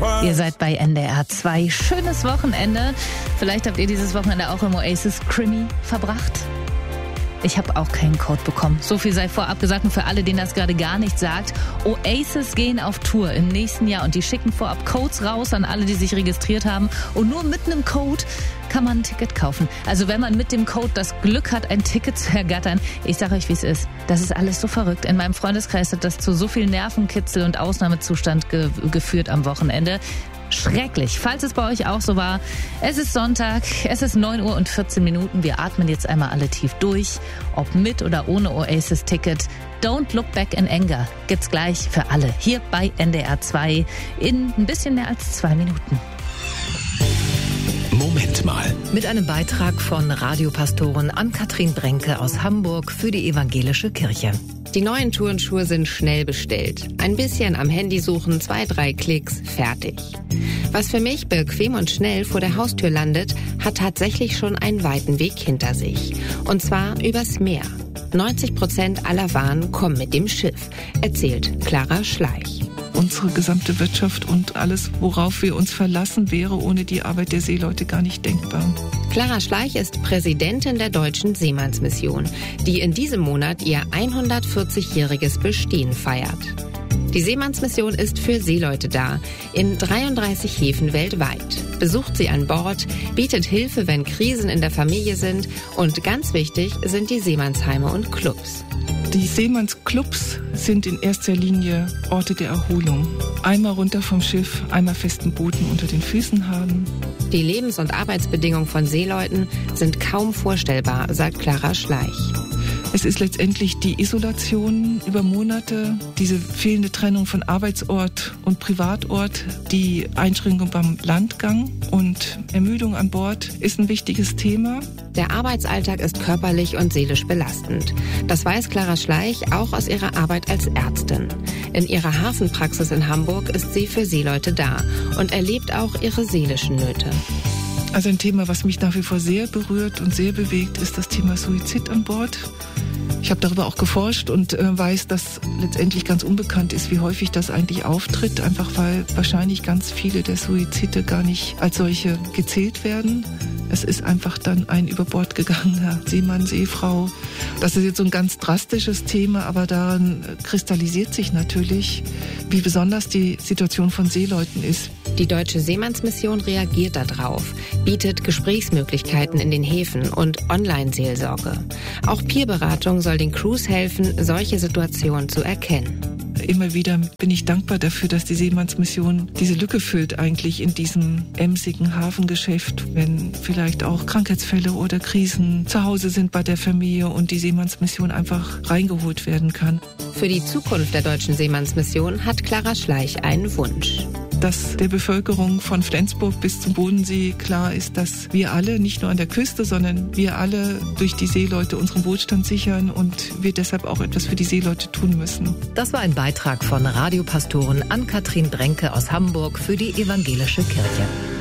Ihr seid bei NDR 2. Schönes Wochenende. Vielleicht habt ihr dieses Wochenende auch im Oasis Krimi verbracht. Ich habe auch keinen Code bekommen. So viel sei vorab gesagt. Und für alle, denen das gerade gar nichts sagt, Oasis gehen auf Tour im nächsten Jahr und die schicken vorab Codes raus an alle, die sich registriert haben. Und nur mit einem Code kann man ein Ticket kaufen. Also wenn man mit dem Code das Glück hat, ein Ticket zu ergattern, ich sage euch, wie es ist. Das ist alles so verrückt. In meinem Freundeskreis hat das zu so viel Nervenkitzel und Ausnahmezustand geführt am Wochenende. Schrecklich. Falls es bei euch auch so war, es ist Sonntag, es ist 9 Uhr und 14 Minuten. Wir atmen jetzt einmal alle tief durch. Ob mit oder ohne Oasis-Ticket. Don't Look Back in Anger gibt's gleich für alle hier bei NDR 2 in ein bisschen mehr als 2 Minuten. Moment mal. Mit einem Beitrag von Radiopastorin Ann-Kathrin Brenke aus Hamburg für die Evangelische Kirche. Die neuen Turnschuhe sind schnell bestellt. Ein bisschen am Handy suchen, 2-3 Klicks, fertig. Was für mich bequem und schnell vor der Haustür landet, hat tatsächlich schon einen weiten Weg hinter sich. Und zwar übers Meer. 90% aller Waren kommen mit dem Schiff, erzählt Clara Schleich. Unsere gesamte Wirtschaft und alles, worauf wir uns verlassen, wäre ohne die Arbeit der Seeleute gar nicht denkbar. Clara Schleich ist Präsidentin der Deutschen Seemannsmission, die in diesem Monat ihr 140-jähriges Bestehen feiert. Die Seemannsmission ist für Seeleute da, in 33 Häfen weltweit. Besucht sie an Bord, bietet Hilfe, wenn Krisen in der Familie sind und ganz wichtig sind die Seemannsheime und Clubs. Die Seemannsclubs sind in erster Linie Orte der Erholung. Einmal runter vom Schiff, einmal festen Boden unter den Füßen haben. Die Lebens- und Arbeitsbedingungen von Seeleuten sind kaum vorstellbar, sagt Clara Schleich. Es ist letztendlich die Isolation über Monate, diese fehlende Trennung von Arbeitsort und Privatort, die Einschränkung beim Landgang und Ermüdung an Bord ist ein wichtiges Thema. Der Arbeitsalltag ist körperlich und seelisch belastend. Das weiß Clara Schleich auch aus ihrer Arbeit als Ärztin. In ihrer Hafenpraxis in Hamburg ist sie für Seeleute da und erlebt auch ihre seelischen Nöte. Also ein Thema, was mich nach wie vor sehr berührt und sehr bewegt, ist das Thema Suizid an Bord. Ich habe darüber auch geforscht und weiß, dass letztendlich ganz unbekannt ist, wie häufig das eigentlich auftritt, einfach weil wahrscheinlich ganz viele der Suizide gar nicht als solche gezählt werden. Es ist einfach dann ein über Bord gegangener Seemann, Seefrau. Das ist jetzt so ein ganz drastisches Thema, aber daran kristallisiert sich natürlich, wie besonders die Situation von Seeleuten ist. Die Deutsche Seemannsmission reagiert darauf, bietet Gesprächsmöglichkeiten in den Häfen und Online-Seelsorge. Auch Peerberatung soll den Crews helfen, solche Situationen zu erkennen. Immer wieder bin ich dankbar dafür, dass die Seemannsmission diese Lücke füllt eigentlich in diesem emsigen Hafengeschäft, wenn vielleicht auch Krankheitsfälle oder Krisen zu Hause sind bei der Familie und die Seemannsmission einfach reingeholt werden kann. Für die Zukunft der Deutschen Seemannsmission hat Clara Schleich einen Wunsch. Dass der Bevölkerung von Flensburg bis zum Bodensee klar ist, dass wir alle, nicht nur an der Küste, sondern wir alle durch die Seeleute unseren Wohlstand sichern und wir deshalb auch etwas für die Seeleute tun müssen. Das war ein Beitrag von Radiopastorin Ann-Kathrin Brenke aus Hamburg für die Evangelische Kirche.